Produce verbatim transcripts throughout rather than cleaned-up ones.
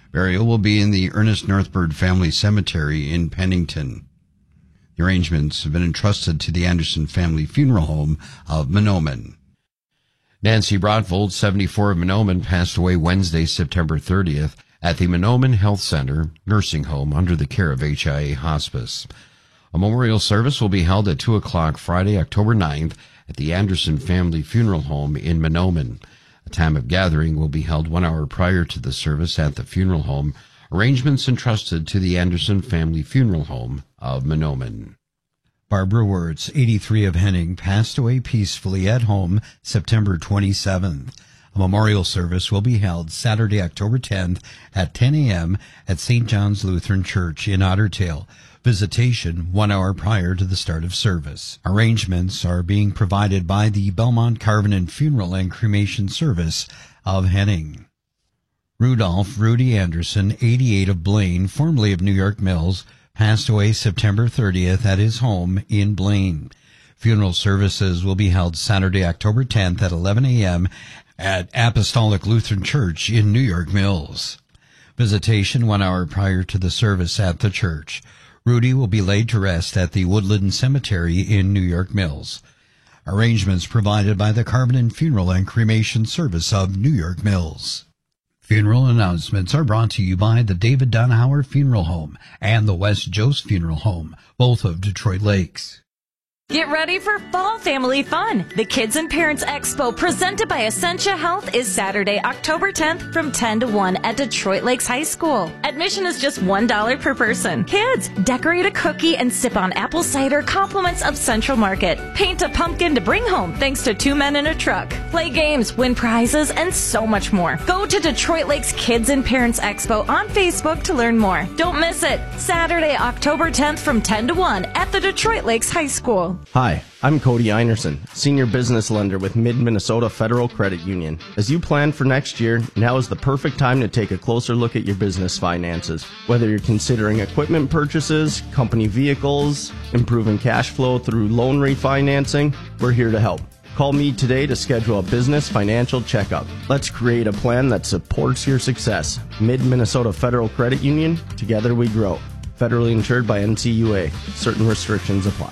Burial will be in the Ernest Northbird Family Cemetery in Pennington. The arrangements have been entrusted to the Anderson Family Funeral Home of Mahnomen. Nancy Brotvold, seventy-four, of Mahnomen, passed away Wednesday, September thirtieth, at the Mahnomen Health Center nursing home under the care of H I A Hospice. A memorial service will be held at two o'clock Friday, October ninth, at the Anderson Family Funeral Home in Mahnomen. A time of gathering will be held one hour prior to the service at the funeral home. Arrangements entrusted to the Anderson Family Funeral Home of Mahnomen. Barbara Wirtz, eighty-three, of Henning, passed away peacefully at home September twenty-seventh. A memorial service will be held Saturday, October tenth at ten a.m. at Saint John's Lutheran Church in Ottertail. Visitation one hour prior to the start of service. Arrangements are being provided by the Belmont Carvenan Funeral and Cremation Service of Henning. Rudolph Rudy Anderson, eighty-eight, of Blaine, formerly of New York Mills, passed away September thirtieth at his home in Blaine. Funeral services will be held Saturday, October tenth at eleven a.m. at Apostolic Lutheran Church in New York Mills. Visitation one hour prior to the service at the church. Rudy will be laid to rest at the Woodland Cemetery in New York Mills. Arrangements provided by the Carvenan Funeral and Cremation Service of New York Mills. Funeral announcements are brought to you by the David Donauer Funeral Home and the West Jost Funeral Home, both of Detroit Lakes. Get ready for fall family fun. The Kids and Parents Expo presented by Essentia Health is Saturday, October tenth from ten to one at Detroit Lakes High School. Admission is just one dollar per person. Kids, decorate a cookie and sip on apple cider compliments of Central Market. Paint a pumpkin to bring home thanks to two men in a truck. Play games, win prizes, and so much more. Go to Detroit Lakes Kids and Parents Expo on Facebook to learn more. Don't miss it. Saturday, October tenth from ten to one at the Detroit Lakes High School. Hi, I'm Cody Einerson, Senior Business Lender with Mid-Minnesota Federal Credit Union. As you plan for next year, now is the perfect time to take a closer look at your business finances. Whether you're considering equipment purchases, company vehicles, improving cash flow through loan refinancing, we're here to help. Call me today to schedule a business financial checkup. Let's create a plan that supports your success. Mid-Minnesota Federal Credit Union, together we grow. Federally insured by N C U A. Certain restrictions apply.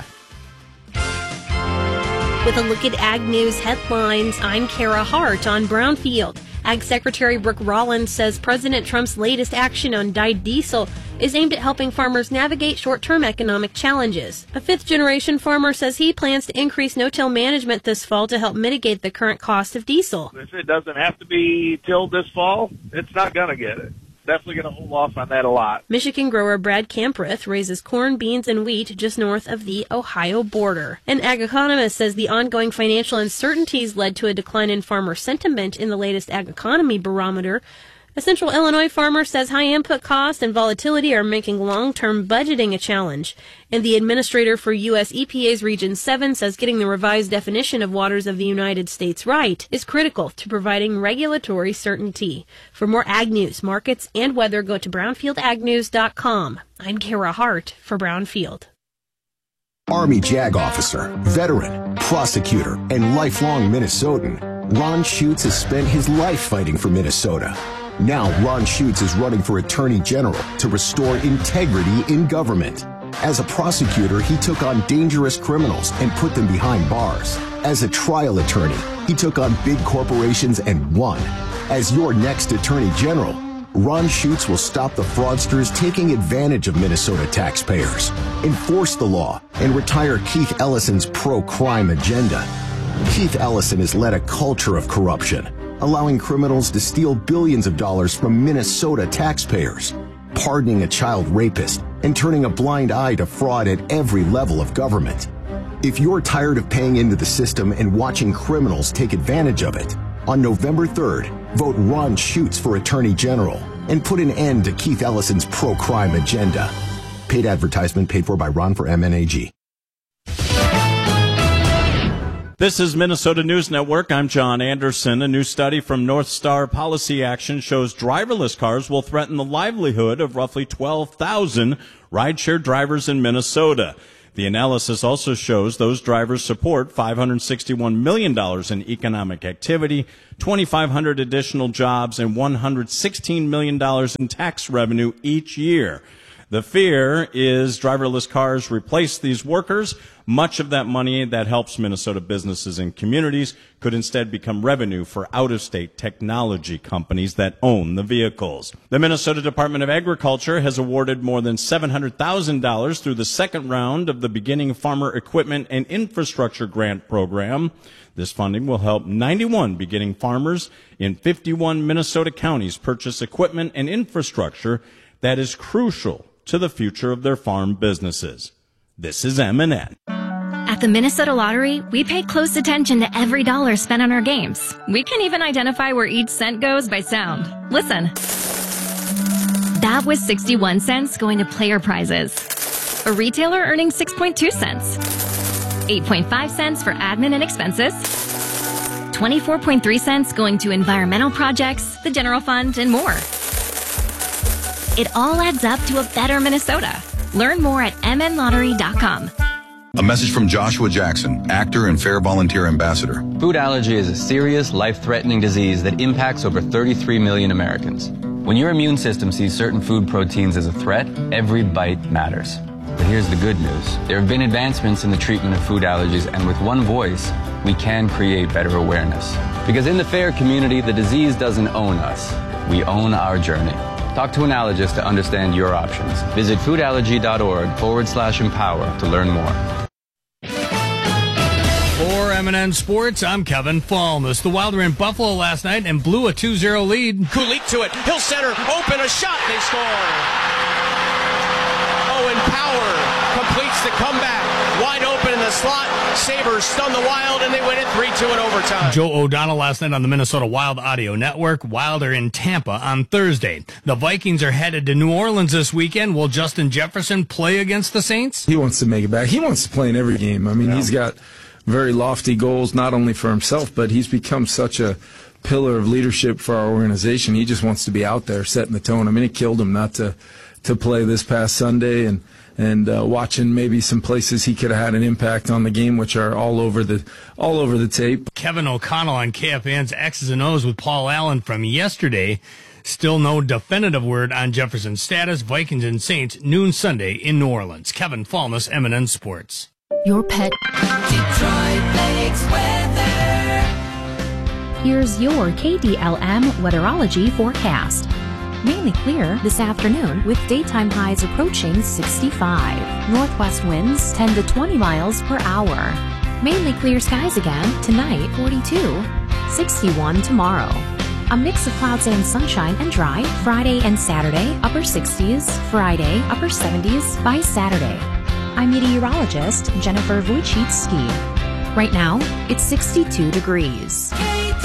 With a look at Ag News headlines, I'm Kara Hart on Brownfield. Ag Secretary Brooke Rollins says President Trump's latest action on dyed diesel is aimed at helping farmers navigate short-term economic challenges. A fifth-generation farmer says he plans to increase no-till management this fall to help mitigate the current cost of diesel. If it doesn't have to be tilled this fall, it's not going to get it. Definitely going to hold off on that a lot. Michigan grower Brad Kamprith raises corn, beans, and wheat just north of the Ohio border. An ag economist says the ongoing financial uncertainties led to a decline in farmer sentiment in the latest ag economy barometer. A Central Illinois farmer says high input costs and volatility are making long-term budgeting a challenge. And the administrator for U S E P A's Region seven says getting the revised definition of waters of the United States right is critical to providing regulatory certainty. For more ag news, markets, and weather, go to brownfield ag news dot com. I'm Kara Hart for Brownfield. Army JAG officer, veteran, prosecutor, and lifelong Minnesotan, Ron Schutz has spent his life fighting for Minnesota. Now Ron Schutz is running for Attorney General to restore integrity in government. As a prosecutor, he took on dangerous criminals and put them behind bars. As a trial attorney, he took on big corporations and won. As your next Attorney General, Ron Schutz will stop the fraudsters taking advantage of Minnesota taxpayers, enforce the law, and retire Keith Ellison's pro-crime agenda. Keith Ellison has led a culture of corruption, allowing criminals to steal billions of dollars from Minnesota taxpayers, pardoning a child rapist, and turning a blind eye to fraud at every level of government. If you're tired of paying into the system and watching criminals take advantage of it, on November third, vote Ron Schutz for Attorney General and put an end to Keith Ellison's pro-crime agenda. Paid advertisement paid for by Ron for M N A G. This is Minnesota News Network. I'm John Anderson. A new study from North Star Policy Action shows driverless cars will threaten the livelihood of roughly twelve thousand rideshare drivers in Minnesota. The analysis also shows those drivers support five hundred sixty-one million dollars in economic activity, twenty-five hundred additional jobs, and one hundred sixteen million dollars in tax revenue each year. The fear is driverless cars replace these workers. Much of that money that helps Minnesota businesses and communities could instead become revenue for out-of-state technology companies that own the vehicles. The Minnesota Department of Agriculture has awarded more than seven hundred thousand dollars through the second round of the Beginning Farmer Equipment and Infrastructure Grant Program. This funding will help ninety-one beginning farmers in fifty-one Minnesota counties purchase equipment and infrastructure that is crucial to the future of their farm businesses. This is M and N. At the Minnesota Lottery, we pay close attention to every dollar spent on our games. We can even identify where each cent goes by sound. Listen. That was sixty-one cents going to player prizes. A retailer earning six point two cents. eight point five cents for admin and expenses. twenty-four point three cents going to environmental projects, the general fund, and more. It all adds up to a better Minnesota. Learn more at m n lottery dot com. A message from Joshua Jackson, actor and Fair Volunteer Ambassador. Food allergy is a serious, life-threatening disease that impacts over thirty-three million Americans. When your immune system sees certain food proteins as a threat, every bite matters. But here's the good news. There have been advancements in the treatment of food allergies, and with one voice, we can create better awareness. Because in the FAIR community, the disease doesn't own us. We own our journey. Talk to an allergist to understand your options. Visit foodallergy.org forward slash empower to learn more. For M and N Sports, I'm Kevin Falmus. The Wild were in Buffalo last night and blew a two zero lead. Kulik to it. Hill center. Open. A shot. They score. Owen Power completes the comeback. Wide open in the slot. Sabres stun the Wild, and they win it three two in overtime. Joe O'Donnell last night on the Minnesota Wild Audio Network. Wild are in Tampa on Thursday. The Vikings are headed to New Orleans this weekend. Will Justin Jefferson play against the Saints? He wants to make it back. He wants to play in every game. I mean, yeah. He's got very lofty goals, not only for himself, but he's become such a pillar of leadership for our organization. He just wants to be out there setting the tone. I mean, it killed him not to to play this past Sunday, and and uh, watching maybe some places he could have had an impact on the game, which are all over the all over the tape. Kevin O'Connell on K F A N's X's and O's with Paul Allen from yesterday. Still no definitive word on Jefferson's status. Vikings and Saints, noon Sunday in New Orleans. Kevin Falmus, M and N Sports. Your pet. Detroit Lakes weather. Here's your K D L M weatherology forecast. Mainly clear this afternoon with daytime highs approaching sixty-five. Northwest winds ten to twenty miles per hour. Mainly clear skies again tonight, forty-two. sixty-one tomorrow. A mix of clouds and sunshine and dry Friday and Saturday, upper sixties. Friday, upper seventies by Saturday. I'm meteorologist Jennifer Wojcicki. Right now, it's sixty-two degrees. K D